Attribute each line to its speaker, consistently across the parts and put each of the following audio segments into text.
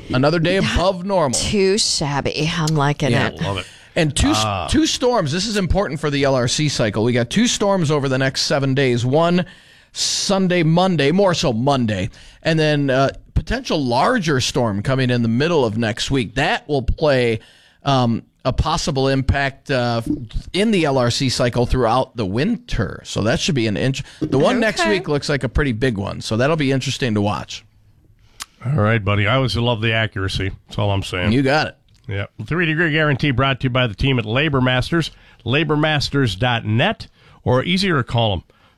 Speaker 1: Another day above normal.
Speaker 2: Too shabby. I'm liking it.
Speaker 3: Love it.
Speaker 1: And two storms. This is important for the LRC cycle. We got 2 storms over the next 7 days. One Sunday, Monday, more so Monday. And then potential larger storm coming in the middle of next week. That will play a possible impact in the LRC cycle throughout the winter. So that should be the one next week looks like a pretty big one. So that'll be interesting to watch.
Speaker 3: All right, buddy. I always love the accuracy. That's all I'm saying.
Speaker 1: You got it.
Speaker 3: Yeah. 3-degree guarantee brought to you by the team at Labor Masters, labormasters.net, or easier to call them,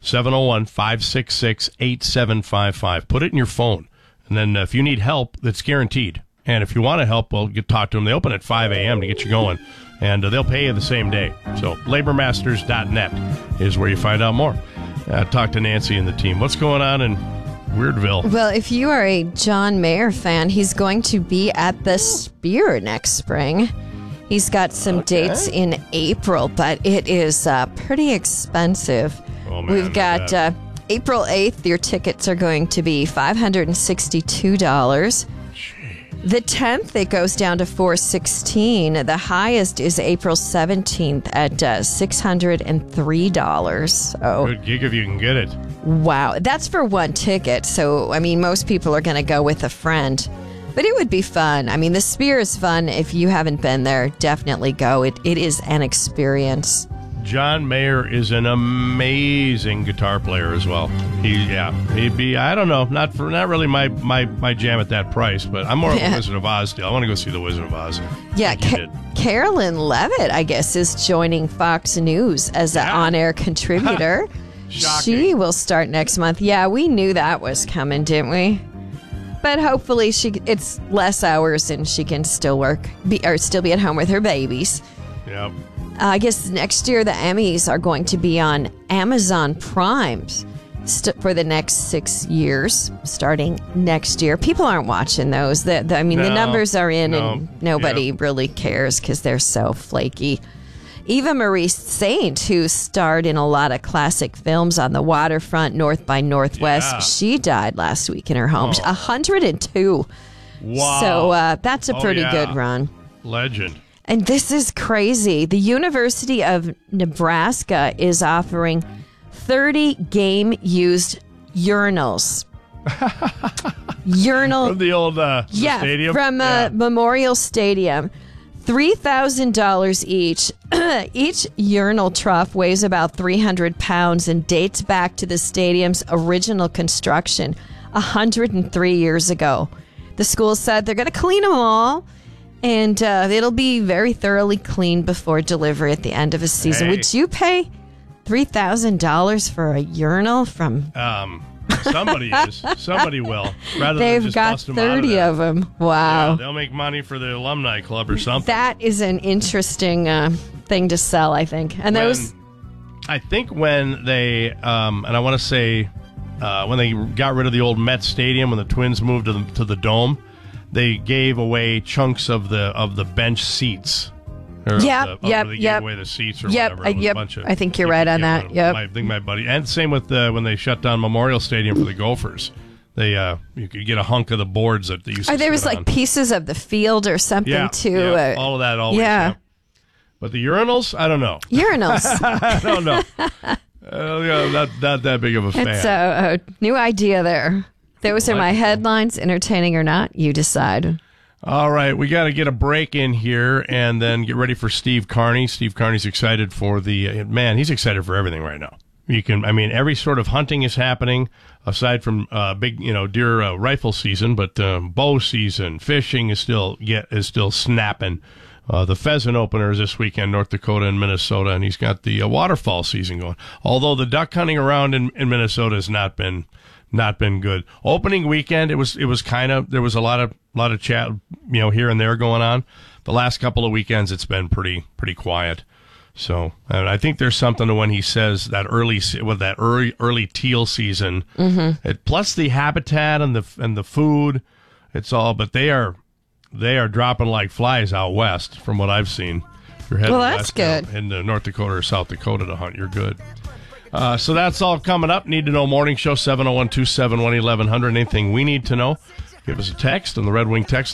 Speaker 3: 701-566-8755. Put it in your phone. And then if you need help, that's guaranteed. And if you want to help, well, talk to them. They open at 5 a.m. to get you going, and they'll pay you the same day. So labormasters.net is where you find out more. Talk to Nancy and the team. What's going on in Weirdville?
Speaker 2: Well, if you are a John Mayer fan, he's going to be at the Spear next spring. He's got some dates in April, but it is pretty expensive.
Speaker 3: Oh, man,
Speaker 2: we've got April 8th. Your tickets are going to be $562. The 10th, it goes down to $416. The highest is April 17th at $603. Oh,
Speaker 3: good gig if you can get it.
Speaker 2: Wow. That's for one ticket. So, I mean, most people are going to go with a friend. But it would be fun. I mean, the Spear is fun. If you haven't been there, definitely go. It is an experience.
Speaker 3: John Mayer is an amazing guitar player as well. He'd be, I don't know, not really my jam at that price, but I'm more of a Wizard of Oz deal. I want to go see the Wizard of Oz.
Speaker 2: Yeah, Carolyn Levitt, I guess, is joining Fox News as an on-air contributor. She will start next month. Yeah, we knew that was coming, didn't we? But hopefully it's less hours and she can still be at home with her babies.
Speaker 3: Yep.
Speaker 2: I guess next year the Emmys are going to be on Amazon Prime for the next 6 years, starting next year. People aren't watching those. The numbers are in and nobody really cares because they're so flaky. Eva Marie Saint, who starred in a lot of classic films on the waterfront, North by Northwest, she died last week in her home. 102.
Speaker 3: Wow.
Speaker 2: So that's a pretty good run.
Speaker 3: Legend.
Speaker 2: And this is crazy. The University of Nebraska is offering 30 game-used urinals.
Speaker 3: From the old stadium?
Speaker 2: From Memorial Stadium. $3,000 each. Each urinal trough weighs about 300 pounds and dates back to the stadium's original construction 103 years ago. The school said they're going to clean them all. And it'll be very thoroughly cleaned before delivery at the end of a season. Would you pay $3,000 for a urinal from?
Speaker 3: Somebody is. Somebody will.
Speaker 2: They've got 30 of them. Wow.
Speaker 3: Yeah, they'll make money for the alumni club or something.
Speaker 2: That is an interesting thing to sell, I think. And
Speaker 3: I think when they, and I want to say, when they got rid of the old Met Stadium, when the Twins moved to the Dome, they gave away chunks of the bench seats. They gave away the seats or whatever.
Speaker 2: I think you're right on that.
Speaker 3: I think my buddy, and same with when they shut down Memorial Stadium for the Gophers. They you could get a hunk of the boards that they used to.
Speaker 2: There was
Speaker 3: on.
Speaker 2: pieces of the field or something too.
Speaker 3: Yeah, all of that always. Yeah. But the urinals, I don't know.
Speaker 2: Urinals.
Speaker 3: I don't know. Not that big of a fan.
Speaker 2: It's a new idea there. Those are my headlines. Entertaining or not, you decide.
Speaker 3: All right, we got to get a break in here and then get ready for Steve Carney. Steve Carney's excited for he's excited for everything right now. Every sort of hunting is happening aside from big, deer rifle season, but bow season, fishing is still snapping. The pheasant opener is this weekend, North Dakota and Minnesota, and he's got the waterfowl season going. Although the duck hunting around in Minnesota has not been good. Opening weekend, it was kind of, there was a lot of chat, here and there going on. The last couple of weekends, it's been pretty quiet. So, and I think there's something to when he says that early teal season, plus the habitat and the food, it's all, but they are dropping like flies out west from what I've seen. If you're heading
Speaker 2: that's good.
Speaker 3: Into North Dakota or South Dakota to hunt, you're good. So that's all coming up. Need to Know Morning Show, 701-271-1100. Anything we need to know, give us a text on the Red Wing text